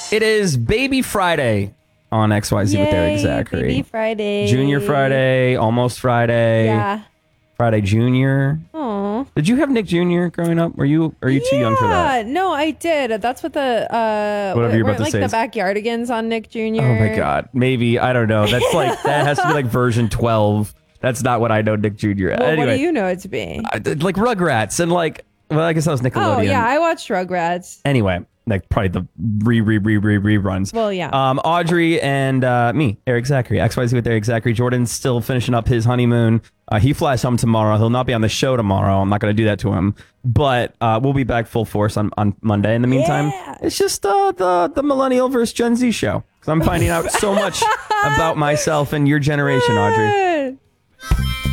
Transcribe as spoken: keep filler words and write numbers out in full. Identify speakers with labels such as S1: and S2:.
S1: It is Baby Friday on X Y Z with Eric Zachary.
S2: Baby Friday.
S1: Junior Friday, almost Friday.
S2: Yeah.
S1: Friday Junior.
S2: Aw.
S1: Did you have Nick Junior growing up? Were you are you too young for that?
S2: Yeah, no, I did. That's what the uh
S1: Whatever you're about to
S2: like
S1: say
S2: the
S1: is-
S2: backyardigans on Nick Junior
S1: Oh my God. Maybe. I don't know. That's like, that has to be like version twelve. That's not what I know Nick Junior
S2: Well,
S1: Anyway,
S2: what do you know it to be?
S1: I did, like Rugrats and like, well, I guess that was Nickelodeon.
S2: Oh yeah, I watched Rugrats.
S1: Anyway, like probably the re re re re reruns.
S2: Well, yeah.
S1: Um, Audrey and uh, me, Eric Zachary, X Y Z with Eric Zachary. Jordan's still finishing up his honeymoon. Uh, he flies home tomorrow. He'll not be on the show tomorrow. I'm not going to do that to him. But uh, we'll be back full force on, on Monday. In the meantime,
S2: Yeah.
S1: it's just uh, the the millennial versus Gen Z show. Because I'm finding out so much about myself and your generation, Audrey.